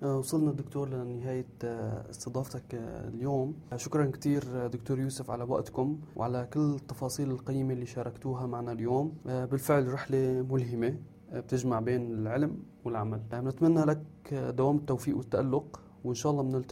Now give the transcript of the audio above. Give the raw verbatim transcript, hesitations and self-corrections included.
آه، وصلنا دكتور لنهاية آه، استضافتك آه، اليوم. آه، شكرا كتير آه، دكتور يوسف على وقتكم وعلى كل التفاصيل القيمة اللي شاركتوها معنا اليوم. آه، بالفعل رحلة ملهمة آه، بتجمع بين العلم والعمل. آه، بنتمنى لك آه، دوام التوفيق والتألق، وإن شاء الله بنلتقي